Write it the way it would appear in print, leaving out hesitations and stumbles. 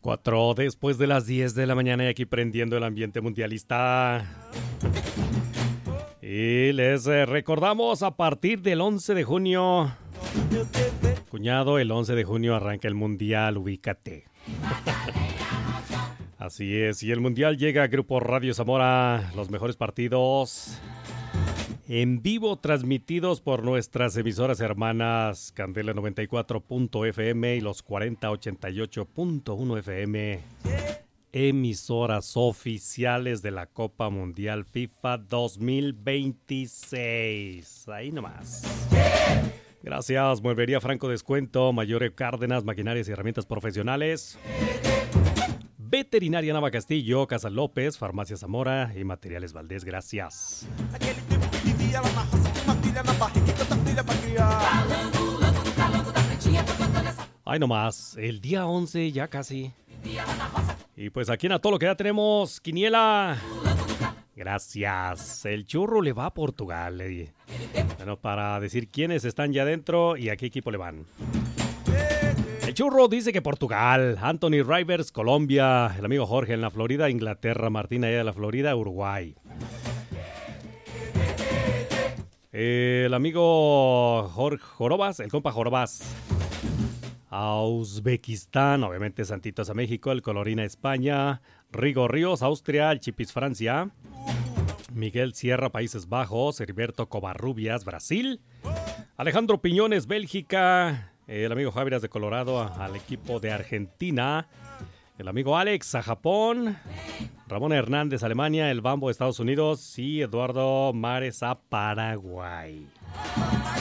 4 después de las 10 de la mañana y aquí prendiendo el ambiente mundialista. Y les recordamos a partir del 11 de junio, cuñado, el 11 de junio arranca el Mundial, ubícate. Así es, y el Mundial llega a Grupo Radio Zamora, los mejores partidos en vivo transmitidos por nuestras emisoras hermanas Candela 94.fm y los 4088.1 FM. Emisoras oficiales de la Copa Mundial FIFA 2026. Ahí nomás. Gracias, Mueblería Franco Descuento, Mayor Cárdenas, Maquinarias y Herramientas Profesionales. Veterinaria Nava Castillo, Casa López, Farmacia Zamora y Materiales Valdés. Gracias. Ay, nomás, el día 11 ya casi. Y pues aquí en A Todo Lo Que Ya tenemos quiniela. Gracias. El Churro le va a Portugal. Bueno, para decir quiénes están ya adentro y a qué equipo le van. El Churro dice que Portugal, Anthony Rivers, Colombia, el amigo Jorge en la Florida, Inglaterra, Martina allá de la Florida, Uruguay. El amigo Jorge Jorobas, el compa Jorobas, a Uzbekistán, obviamente Santitos a México, el Colorina España, Rigo Ríos, Austria, el Chipis Francia, Miguel Sierra, Países Bajos, Heriberto Covarrubias, Brasil, Alejandro Piñones, Bélgica, el amigo Javier de Colorado al equipo de Argentina, el amigo Alex a Japón, Ramón Hernández Alemania, el Bambo Estados Unidos y Eduardo Mares a Paraguay.